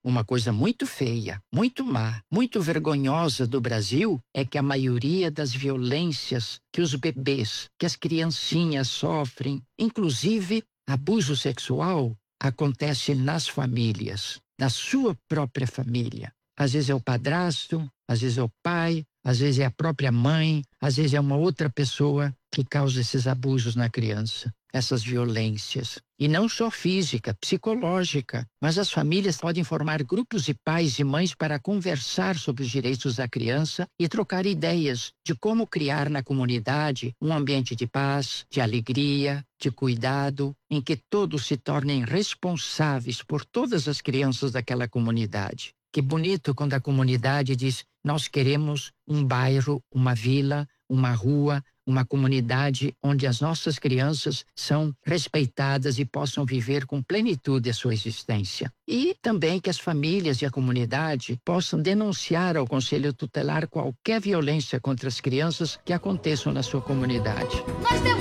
Uma coisa muito feia, muito má, muito vergonhosa do Brasil é que a maioria das violências que os bebês, que as criancinhas sofrem, inclusive abuso sexual, acontece nas famílias, na sua própria família. Às vezes é o padrasto, às vezes é o pai, às vezes é a própria mãe, às vezes é uma outra pessoa que causa esses abusos na criança, essas violências. E não só física, psicológica, mas as famílias podem formar grupos de pais e mães para conversar sobre os direitos da criança e trocar ideias de como criar na comunidade um ambiente de paz, de alegria, de cuidado, em que todos se tornem responsáveis por todas as crianças daquela comunidade. Que bonito quando a comunidade diz: nós queremos um bairro, uma vila, uma rua, uma comunidade onde as nossas crianças são respeitadas e possam viver com plenitude a sua existência. E também que as famílias e a comunidade possam denunciar ao Conselho Tutelar qualquer violência contra as crianças que aconteçam na sua comunidade.